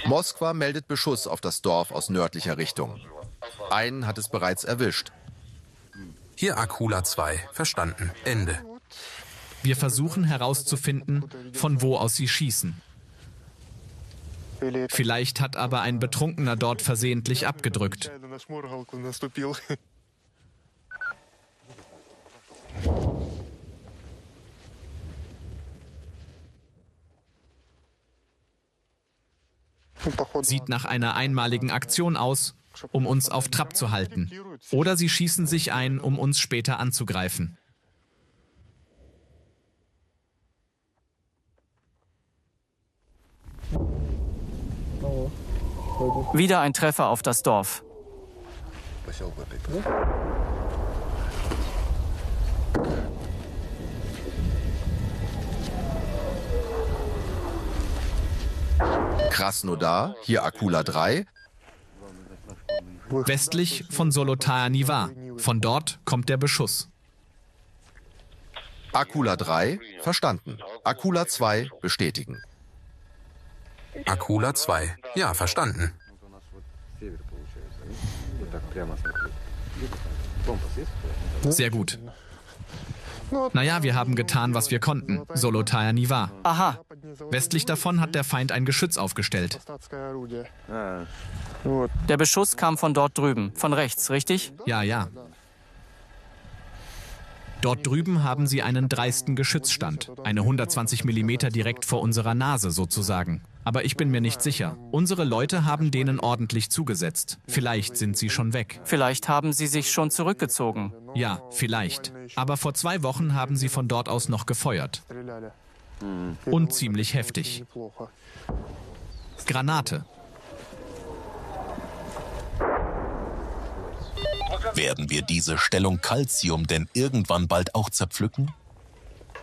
Moskwa meldet Beschuss auf das Dorf aus nördlicher Richtung. Einen hat es bereits erwischt. Hier Akula 2. Verstanden. Ende. Wir versuchen herauszufinden, von wo aus sie schießen. Vielleicht hat aber ein Betrunkener dort versehentlich abgedrückt. Sieht nach einer einmaligen Aktion aus, um uns auf Trab zu halten. Oder sie schießen sich ein, um uns später anzugreifen. Wieder ein Treffer auf das Dorf. Krasnodar, hier Akula 3. Westlich von Zolotaya Niva. Von dort kommt der Beschuss. Akula 3, verstanden. Akula 2, bestätigen. Akula 2. Ja, verstanden. Sehr gut. Naja, wir haben getan, was wir konnten. Zolotaya Niva. Aha. Westlich davon hat der Feind ein Geschütz aufgestellt. Der Beschuss kam von dort drüben, von rechts, richtig? Ja, ja. Dort drüben haben sie einen dreisten Geschützstand. Eine 120 mm direkt vor unserer Nase sozusagen. Aber ich bin mir nicht sicher. Unsere Leute haben denen ordentlich zugesetzt. Vielleicht sind sie schon weg. Vielleicht haben sie sich schon zurückgezogen. Ja, vielleicht. Aber vor 2 Wochen haben sie von dort aus noch gefeuert. Und ziemlich heftig. Granate. Werden wir diese Stellung Calcium denn irgendwann bald auch zerpflücken?